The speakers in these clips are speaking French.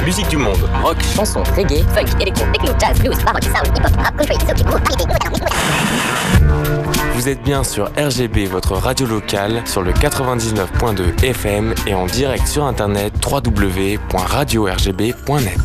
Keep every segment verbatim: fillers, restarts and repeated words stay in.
musique du monde. Rock, chanson, reggae, funk, électro, techno, jazz, blues, baroque, soul, hip-hop, rap, country, soul, Vous êtes bien sur R G B, votre radio locale, sur le quatre-vingt-dix-neuf point deux F M et en direct sur internet w w w point radio r g b point net.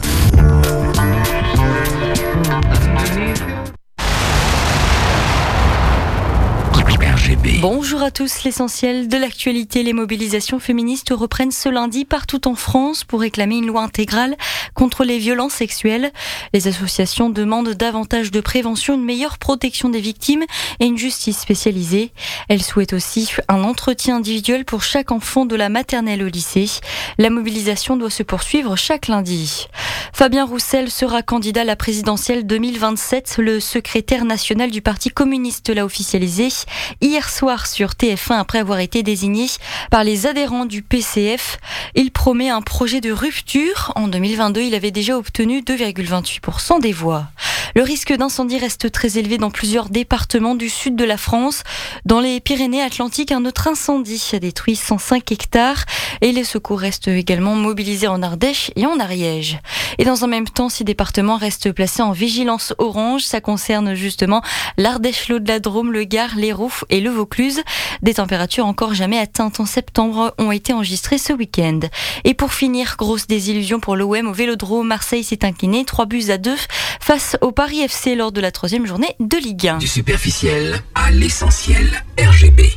Bonjour à tous, l'essentiel de l'actualité. Les mobilisations féministes reprennent ce lundi partout en France pour réclamer une loi intégrale contre les violences sexuelles. Les associations demandent davantage de prévention, une meilleure protection des victimes et une justice spécialisée. Elles souhaitent aussi un entretien individuel pour chaque enfant de la maternelle au lycée. La mobilisation doit se poursuivre chaque lundi. Fabien Roussel sera candidat à la présidentielle deux mille vingt-sept. Le secrétaire national du Parti communiste l'a officialisé hier soir sur T F un après avoir été désigné par les adhérents du P C F. Il promet un projet de rupture. En deux mille vingt-deux, il avait déjà obtenu deux virgule vingt-huit pour cent des voix. Le risque d'incendie reste très élevé dans plusieurs départements du sud de la France. Dans les Pyrénées-Atlantiques, un autre incendie a détruit cent cinq hectares et les secours restent également mobilisés en Ardèche et en Ariège. Et dans un même temps, six départements restent placés en vigilance orange. Ça concerne justement l'Ardèche, l'Aude, la Drôme, le Gard, l'Hérault et le Vaucluse. Des températures encore jamais atteintes en septembre ont été enregistrées ce week-end. Et pour finir, grosse désillusion pour l'O M au Vélodrome. Marseille s'est incliné trois buts à deux face au Paris F C lors de la troisième journée de Ligue un. Du superficiel à l'essentiel, R G B.